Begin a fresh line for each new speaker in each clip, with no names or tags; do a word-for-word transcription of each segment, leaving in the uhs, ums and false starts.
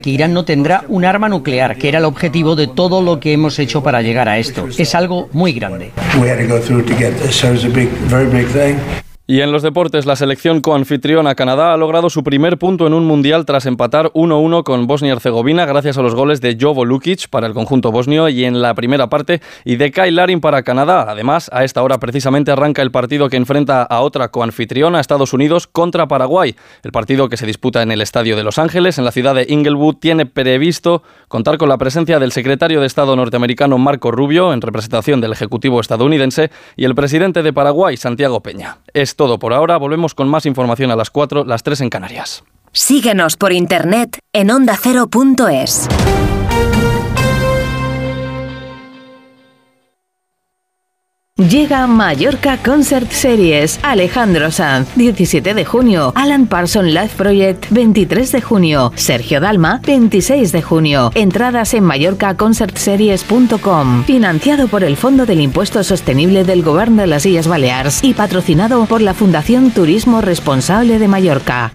que Irán no tendrá un arma nuclear, que era el objetivo de todo lo que hemos hecho para llegar a esto. Es algo muy grande.
Y en los deportes, la selección coanfitriona Canadá ha logrado su primer punto en un mundial tras empatar uno uno con Bosnia y Herzegovina gracias a los goles de Jovo Lukic para el conjunto bosnio y en la primera parte y de Kyle Larin para Canadá. Además, a esta hora precisamente arranca el partido que enfrenta a otra coanfitriona, Estados Unidos, contra Paraguay. El partido que se disputa en el Estadio de Los Ángeles, en la ciudad de Inglewood, tiene previsto contar con la presencia del secretario de Estado norteamericano Marco Rubio, en representación del Ejecutivo estadounidense, y el presidente de Paraguay, Santiago Peña. Esto todo por ahora, volvemos con más información a las cuatro, las tres en Canarias.
Síguenos por internet en onda cero punto es.
Llega Mallorca Concert Series, Alejandro Sanz, diecisiete de junio, Alan Parsons Live Project, veintitrés de junio, Sergio Dalma, veintiséis de junio. Entradas en mallorca concert series punto com, financiado por el Fondo del Impuesto Sostenible del Gobierno de las Illes Balears y patrocinado por la Fundación Turismo Responsable de Mallorca.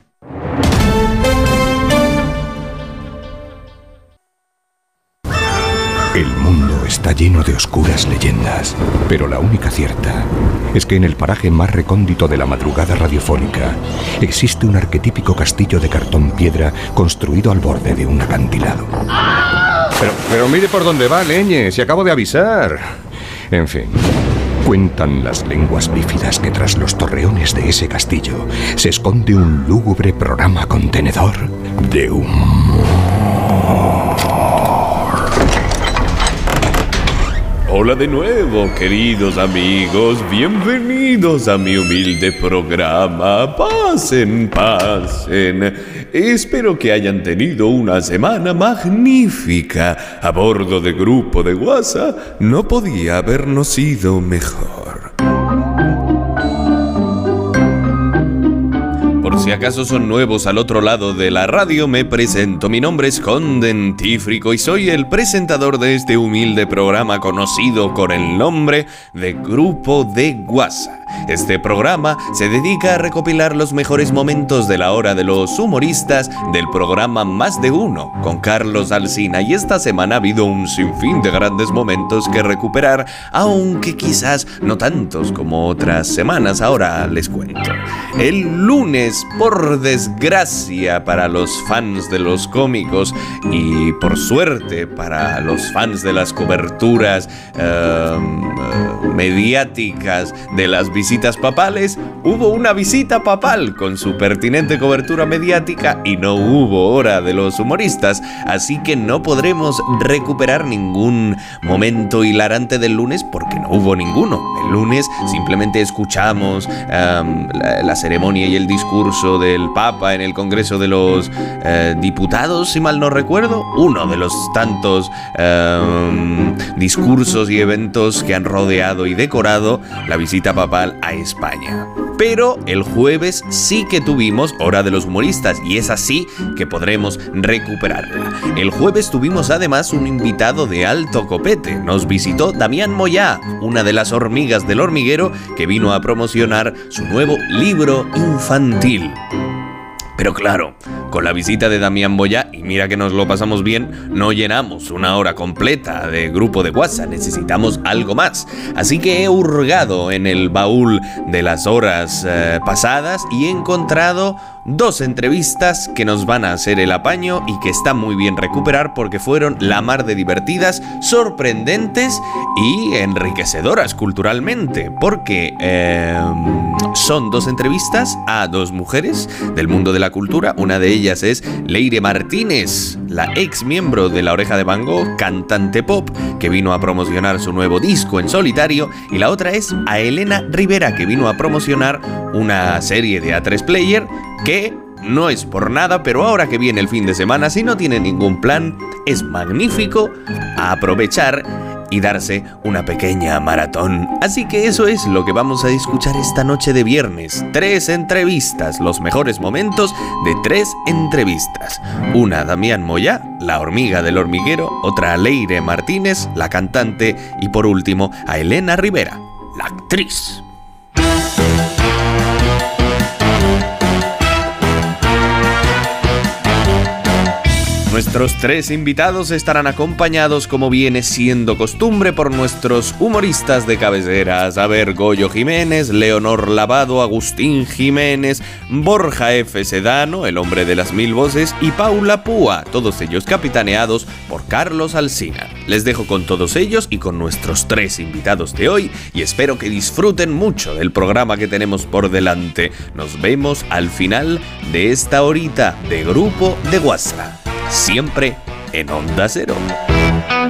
El mundo está lleno de oscuras leyendas, pero la única cierta es que en el paraje más recóndito de la madrugada radiofónica existe un arquetípico castillo de cartón piedra construido al borde de un acantilado.
Pero, pero mire por dónde va, leñe, si acabo de avisar. En fin,
cuentan las lenguas bífidas que tras los torreones de ese castillo se esconde un lúgubre programa contenedor de humor.
Hola de nuevo, queridos amigos, bienvenidos a mi humilde programa. Pasen, pasen. Espero que hayan tenido una semana magnífica. A bordo de Grupo de WhatsApp no podía habernos ido mejor. Por si acaso son nuevos al otro lado de la radio, me presento. Mi nombre es Condentífrico y soy el presentador de este humilde programa conocido con el nombre de Grupo de WhatsApp. Este programa se dedica a recopilar los mejores momentos de la hora de los humoristas del programa Más de Uno, con Carlos Alsina, y esta semana ha habido un sinfín de grandes momentos que recuperar, aunque quizás no tantos como otras semanas. Ahora les cuento. El lunes, por desgracia para los fans de los cómicos y por suerte para los fans de las coberturas uh, uh, mediáticas de las visitas papales, hubo una visita papal con su pertinente cobertura mediática y no hubo hora de los humoristas, así que no podremos recuperar ningún momento hilarante del lunes porque no hubo ninguno. El lunes simplemente escuchamos um, la, la ceremonia y el discurso del Papa en el Congreso de los eh, Diputados, si mal no recuerdo, uno de los tantos eh, discursos y eventos que han rodeado y decorado la visita papal a España. Pero el jueves sí que tuvimos hora de los humoristas y es así que podremos recuperarla. El jueves tuvimos además un invitado de alto copete. Nos visitó Damián Moyá, una de las hormigas del hormiguero, que vino a promocionar su nuevo libro infantil. Pero claro, con la visita de Damián Moyá, y mira que nos lo pasamos bien, no llenamos una hora completa de Grupo de WhatsApp, necesitamos algo más. Así que he hurgado en el baúl de las horas eh, pasadas y he encontrado dos entrevistas que nos van a hacer el apaño y que está muy bien recuperar porque fueron la mar de divertidas, sorprendentes y enriquecedoras culturalmente, porque eh, son dos entrevistas a dos mujeres del mundo de la cultura. Una de ellas es Leire Martínez, la ex miembro de La Oreja de Van Gogh, cantante pop, que vino a promocionar su nuevo disco en solitario, y la otra es a Elena Rivera, que vino a promocionar una serie de A tres Player que no es por nada, pero ahora que viene el fin de semana, si no tiene ningún plan, es magnífico a aprovechar y darse una pequeña maratón. Así que eso es lo que vamos a escuchar esta noche de viernes. Tres entrevistas, los mejores momentos de tres entrevistas. Una a Damián Moyá, la hormiga del hormiguero, otra a Leire Martínez, la cantante, y por último a Elena Rivera, la actriz. Nuestros tres invitados estarán acompañados, como viene siendo costumbre, por nuestros humoristas de cabecera, a saber, Goyo Jiménez, Leonor Lavado, Agustín Jiménez, Borja F. Sedano, el hombre de las mil voces, y Paula Púa, todos ellos capitaneados por Carlos Alsina. Les dejo con todos ellos y con nuestros tres invitados de hoy, y espero que disfruten mucho del programa que tenemos por delante. Nos vemos al final de esta horita de Grupo de WhatsApp, siempre en Onda Cero.